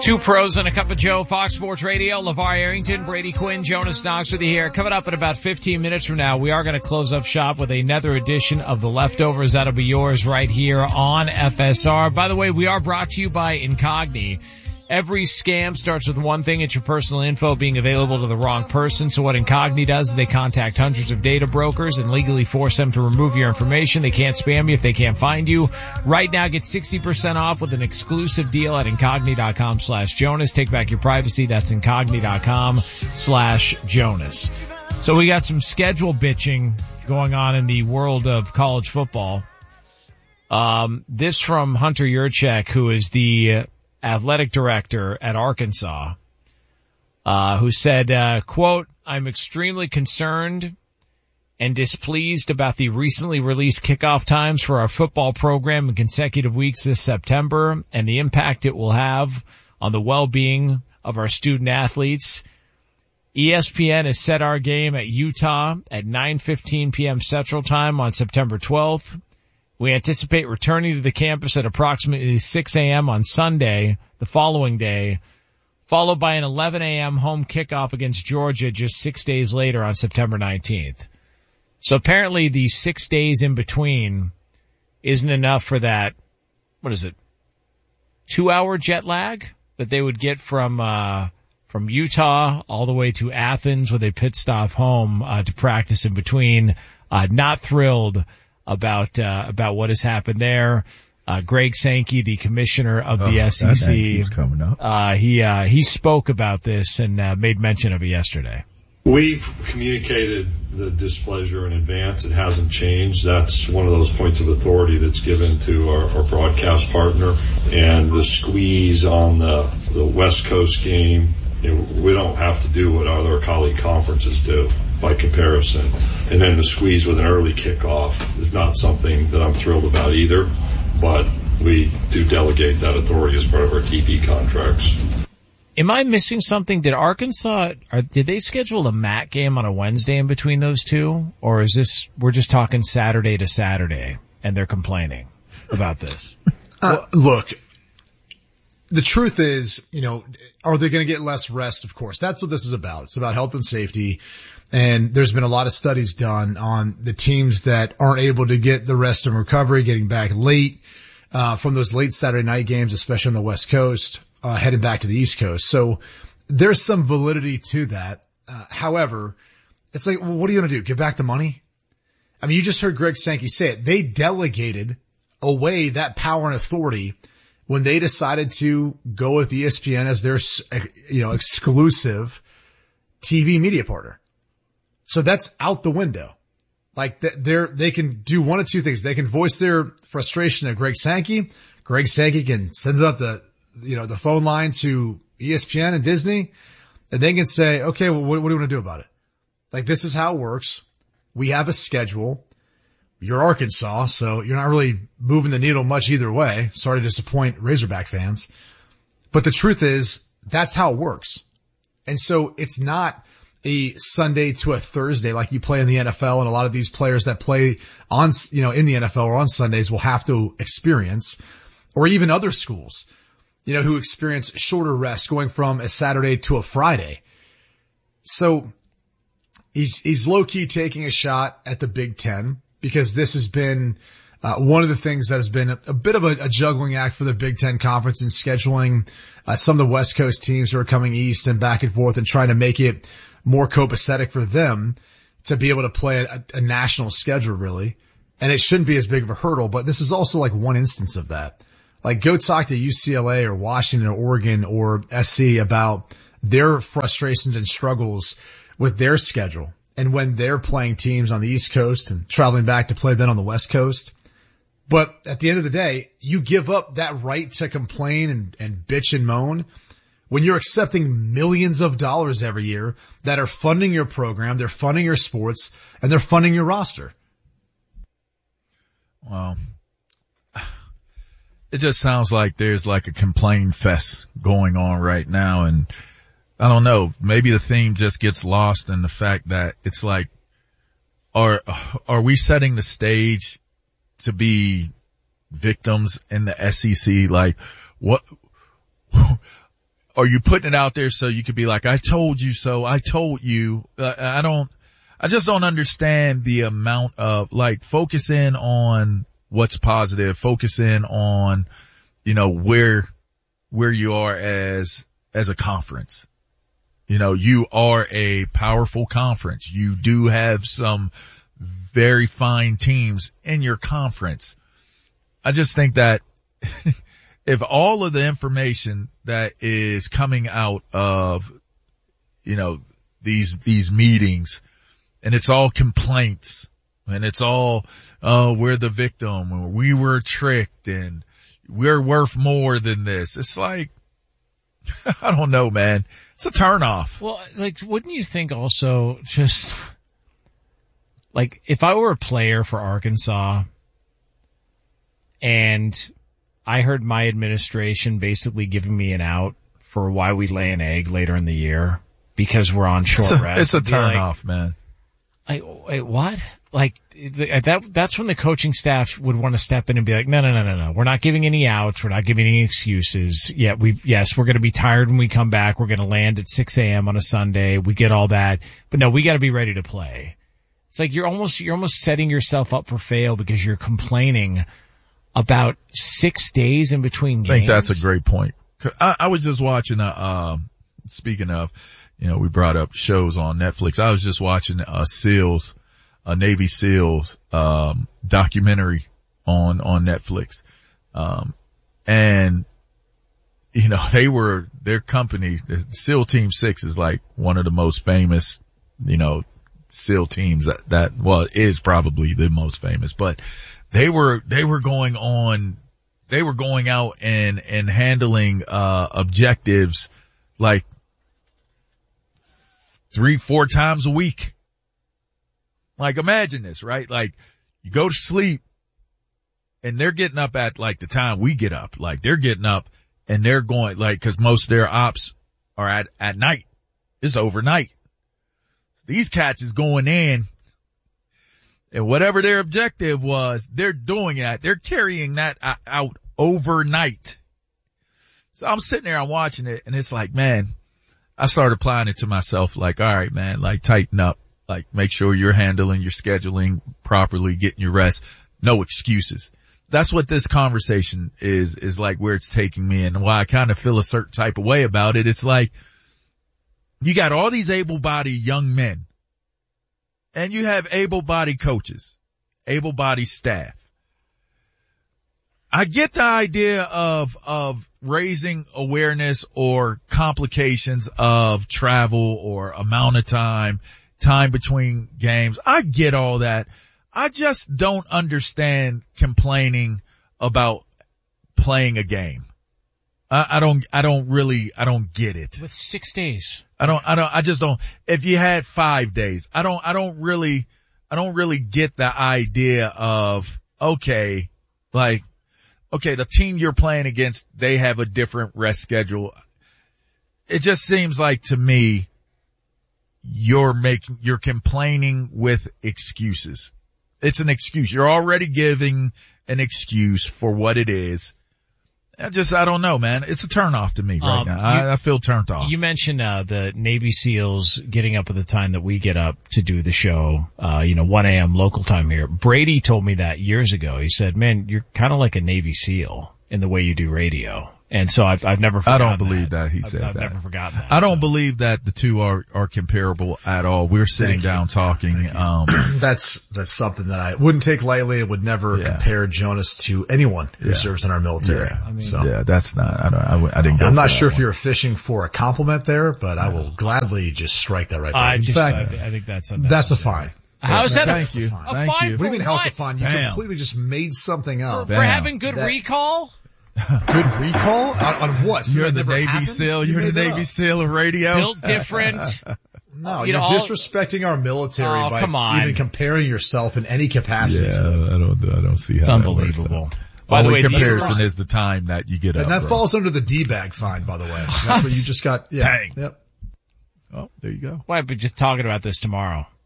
Two pros and a cup of Joe, Fox Sports Radio, LeVar Arrington, Brady Quinn, Jonas Knox with you here. Coming up in about 15 minutes from now, we are going to close up shop with another edition of The Leftovers. That'll be yours right here on FSR. By the way, we are brought to you by Incogni. Every scam starts with one thing. It's your personal info being available to the wrong person. So what Incogni does is they contact hundreds of data brokers and legally force them to remove your information. They can't spam you if they can't find you. Right now, get 60% off with an exclusive deal at Incogni.com/Jonas. Take back your privacy. That's Incogni.com/Jonas. So we got some schedule bitching going on in the world of college football. This from Hunter Yurchek, who is the athletic director at Arkansas, who said, quote, "I'm extremely concerned and displeased about the recently released kickoff times for our football program in consecutive weeks this September and the impact it will have on the well-being of our student athletes. ESPN has set our game at Utah at 9:15 p.m. Central Time on September 12th. We anticipate returning to the campus at approximately 6 a.m. on Sunday, the following day, followed by an 11 a.m. home kickoff against Georgia just 6 days later on September 19th. So apparently the 6 days in between isn't enough for that, 2-hour jet lag that they would get from Utah all the way to Athens with a pit stop home, to practice in between. Not thrilled about what has happened there. Greg Sankey, the commissioner of the SEC, coming up. He spoke about this and made mention of it yesterday. We've communicated the displeasure in advance. It hasn't changed. That's one of those points of authority that's given to our broadcast partner. And the squeeze on the West Coast game, we don't have to do what other colleague conferences do by comparison. And then the squeeze with an early kickoff is not something that I'm thrilled about either, but we do delegate that authority as part of our TV contracts. Am I missing something? Did Arkansas, did they schedule a MAC game on a Wednesday in between those two? Or is this, we're just talking Saturday to Saturday and they're complaining about this? Look, the truth is, are they going to get less rest? Of course. That's what this is about. It's about health and safety. And there's been a lot of studies done on the teams that aren't able to get the rest and recovery, getting back late, from those late Saturday night games, especially on the West Coast, heading back to the East Coast. So there's some validity to that. However, it's like, well, what are you going to do? Give back the money? I mean, you just heard Greg Sankey say it. They delegated away that power and authority when they decided to go with ESPN as their, exclusive TV media partner. So that's out the window. Like they can do one of two things. They can voice their frustration to Greg Sankey. Greg Sankey can send it up the phone line to ESPN and Disney, and they can say, okay, well, what do you want to do about it? Like, this is how it works. We have a schedule. You're Arkansas, so you're not really moving the needle much either way. Sorry to disappoint Razorback fans. But the truth is, that's how it works. And so it's not a Sunday to a Thursday like you play in the NFL, and a lot of these players that play on, in the NFL or on Sundays will have to experience, or even other schools, who experience shorter rest going from a Saturday to a Friday. So he's low key taking a shot at the Big Ten, because this has been one of the things that has been a bit of a juggling act for the Big Ten Conference in scheduling some of the West Coast teams who are coming east and back and forth and trying to make it more copacetic for them to be able to play a national schedule, really. And it shouldn't be as big of a hurdle, but this is also like one instance of that. Like, go talk to UCLA or Washington or Oregon or SC about their frustrations and struggles with their schedule, and when they're playing teams on the East Coast and traveling back to play then on the West Coast. But at the end of the day, you give up that right to complain and bitch and moan when you're accepting millions of dollars every year that are funding your program, they're funding your sports, and they're funding your roster. Well, it just sounds like there's like a complaint fest going on right now. And I don't know, maybe the theme just gets lost in the fact that it's like, are we setting the stage to be victims in the SEC? Like, what, are you putting it out there so you could be like, I told you so, I told you. I just don't understand the amount of like focusing on what's positive, focusing on, where you are as a conference. You are a powerful conference. You do have some very fine teams in your conference. I just think that if all of the information that is coming out of, these meetings, and it's all complaints, and it's all, we're the victim, or we were tricked, and we're worth more than this. It's like, I don't know, man. It's a turnoff. Well, like, wouldn't you think also just, like, if I were a player for Arkansas and I heard my administration basically giving me an out for why we lay an egg later in the year because we're on short rest. It's a turnoff, man. Wait, what? Like, that's when the coaching staff would want to step in and be like, no. We're not giving any outs. We're not giving any excuses. Yeah, we're going to be tired when we come back. We're going to land at 6 a.m. on a Sunday. We get all that. But no, we got to be ready to play. It's like you're almost setting yourself up for fail because you're complaining about 6 days in between games. I think that's a great point. I was just watching speaking of, we brought up shows on Netflix. I was just watching Navy SEALs documentary on Netflix. And their company, the SEAL Team 6 is like one of the most famous, SEAL teams that is probably the most famous, but they were going out and handling objectives like 3-4 times a week. Like, imagine this, right? Like, you go to sleep and they're getting up at like the time we get up. Like, they're getting up and they're going, like, cause most of their ops are at night. It's overnight. These cats is going in and whatever their objective was, they're doing that. They're carrying that out overnight. So I'm sitting there, I'm watching it, and it's like, man, I started applying it to myself. Like, all right, man, like, tighten up. Like, make sure you're handling your scheduling properly, getting your rest. No excuses. That's what this conversation is like, where it's taking me, and why I kind of feel a certain type of way about it. It's like, you got all these able-bodied young men, and you have able-bodied coaches, able-bodied staff. I get the idea of raising awareness or complications of travel or amount of time between games. I get all that. I just don't understand complaining about playing a game. I don't get it. With 6 days. I just don't. If you had 5 days, I don't really get the idea of, okay, the team you're playing against, they have a different rest schedule. It just seems like to me, you're complaining with excuses. It's an excuse. You're already giving an excuse for what it is. I don't know, man. It's a turnoff to me right now. I feel turned off. You mentioned, the Navy SEALs getting up at the time that we get up to do the show, 1 a.m. local time here. Brady told me that years ago. He said, man, you're kind of like a Navy SEAL in the way you do radio. And so I've never forgotten I don't believe that he said that. I've never forgotten that. I don't believe that the two are comparable at all. We're sitting down talking. That's something that I wouldn't take lightly. I would never compare Jonas to anyone who serves in our military. Yeah. That's not, I didn't go I'm not sure if you're fishing for a compliment there, but I will gladly just strike that right there. I think that's unnecessary. That's a fine. How is that Thank you. Thank you. What do you mean how's it fine? You completely just made something up. For having good recall? Good recall? On what? So you're the Navy SEAL. You're the Navy SEAL of radio. Built different. No, you're disrespecting our military by even comparing yourself in any capacity. Yeah, I don't see how it's unbelievable. By the way, comparison is the time that you get up. And that falls under the D-bag fine, by the way. That's what you just got. Yeah. Dang. Yep. Oh, there you go. Why, but just talking about this tomorrow.